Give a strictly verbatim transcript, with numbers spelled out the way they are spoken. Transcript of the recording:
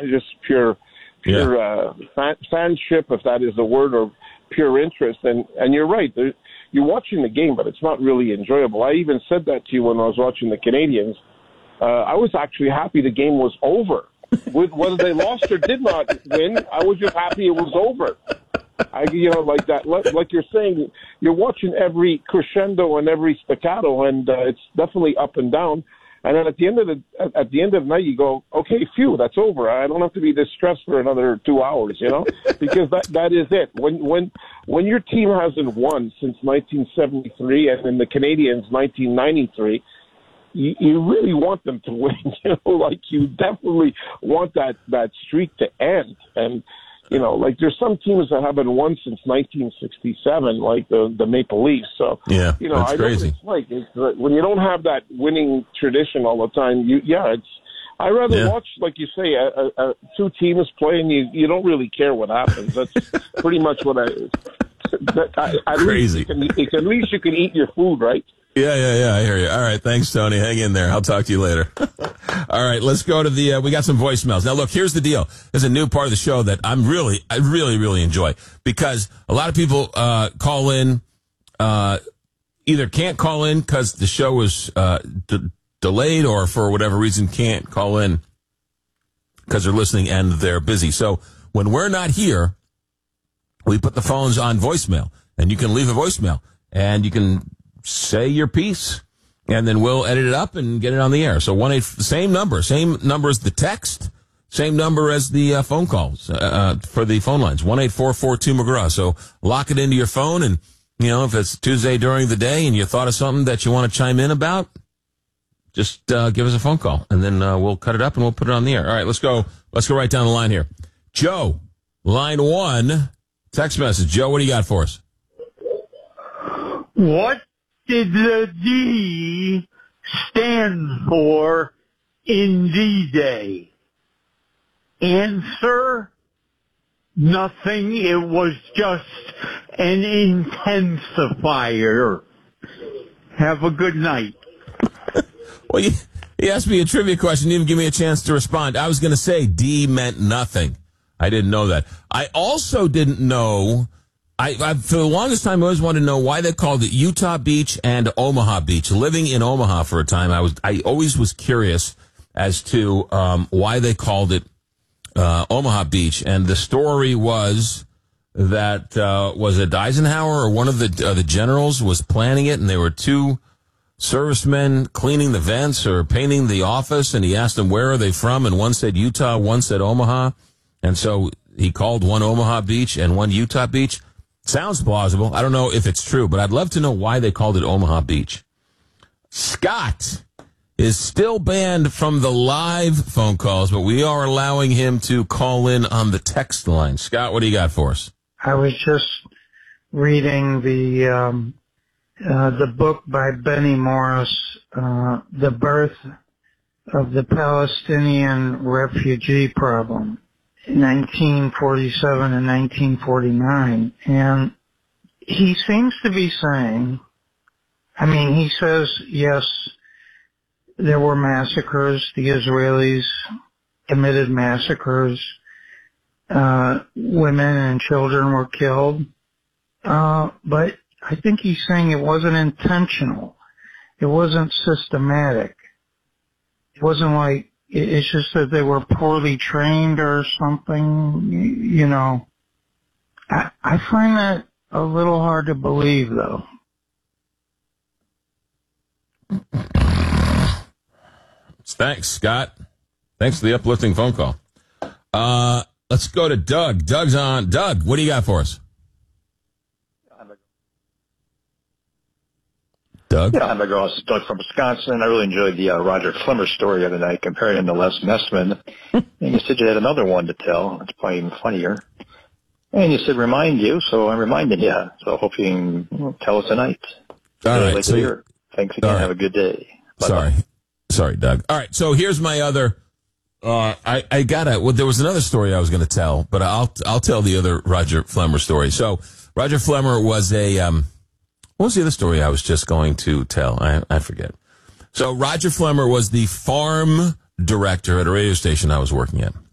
just pure, pure yeah. uh, fan, fanship, if that is a word, or pure interest. And, and you're right. There, you're watching the game, but it's not really enjoyable. I even said that to you when I was watching the Canadians. Uh, I was actually happy the game was over. With, whether they lost or did not win, I was just happy it was over. I, you know, like that, like, like you're saying, you're watching every crescendo and every staccato, and uh, it's definitely up and down. And then at the end of the at, at the end of the night, you go, okay, phew, that's over. I don't have to be distressed for another two hours, you know, because that that is it. When when when your team hasn't won since nineteen seventy-three, and then the Canadians nineteen ninety-three. You, you really want them to win, you know, like you definitely want that, that streak to end. And, you know, like there's some teams that haven't won since nineteen sixty-seven, like the, the Maple Leafs. So, yeah, you know, that's I crazy. know what it's like it's, uh, when you don't have that winning tradition all the time, you, yeah, it's, I rather yeah. watch, like you say, a, a, a two teams play and you, you don't really care what happens. That's pretty much what I, that, I at crazy. Least you can, at least you can eat your food, right? Yeah, yeah, yeah, I hear you. All right, thanks, Tony. Hang in there. I'll talk to you later. All right, let's go to the, uh, we got some voicemails. Now, look, here's the deal. There's a new part of the show that I'm really, I really, really enjoy, because a lot of people uh, call in, uh, either can't call in because the show was uh, d- delayed, or for whatever reason can't call in because they're listening and they're busy. So when we're not here, we put the phones on voicemail, and you can leave a voicemail, and you can say your piece, and then we'll edit it up and get it on the air. So one eight, same number, same number as the text, same number as the uh, phone calls uh, for the phone lines. One eight four four two McGraw. So lock it into your phone, and you know, if it's Tuesday during the day and you thought of something that you want to chime in about, just uh, give us a phone call, and then uh, we'll cut it up and we'll put it on the air. All right, let's go. Let's go right down the line here. Joe, line one, text message. Joe, what do you got for us? What did the D stand for in D-Day? Answer, nothing. It was just an intensifier. Have a good night. Well, you, you asked me a trivia question, didn't even give me a chance to respond. I was going to say D meant nothing. I didn't know that. I also didn't know... I, I, for the longest time, I always wanted to know why they called it Utah Beach and Omaha Beach. Living in Omaha for a time, I was, I always was curious as to, um, why they called it, uh, Omaha Beach. And the story was that, uh, was it Eisenhower or one of the, uh, the generals was planning it, and there were two servicemen cleaning the vents or painting the office, and he asked them, where are they from? And one said Utah, one said Omaha. And so he called one Omaha Beach and one Utah Beach. Sounds plausible. I don't know if it's true, but I'd love to know why they called it Omaha Beach. Scott is still banned from the live phone calls, but we are allowing him to call in on the text line. Scott, what do you got for us? I was just reading the um, uh, the book by Benny Morris, uh, The Birth of the Palestinian Refugee Problem, nineteen forty-seven and nineteen forty-nine, and he seems to be saying, I mean, he says, yes, there were massacres, the Israelis committed massacres, uh, women and children were killed, uh, but I think he's saying it wasn't intentional, it wasn't systematic, it wasn't like, it's just that they were poorly trained or something, you know. I, I find that a little hard to believe, though. Thanks, Scott. Thanks for the uplifting phone call. Uh, let's go to Doug. Doug's on. Doug, what do you got for us? Doug? Yeah, I'm a girl. This is Doug from Wisconsin. I really enjoyed the uh, Roger Flimmer story the other night, comparing him to Les Messman. And you said you had another one to tell. It's probably even funnier. And you said remind you, so I reminded you. So I hope you can well, tell us tonight. All right. So you, Thanks again. Right. Have a good day. Bye-bye. Sorry. Sorry, Doug. All right. So here's my other. Uh, I, I gotta. Well, there was another story I was going to tell, but I'll I'll tell the other Roger Flemmer story. So Roger Flemmer was a. Um, What was the other story I was just going to tell? I, I forget. So Roger Flemmer was the farm director at a radio station I was working at.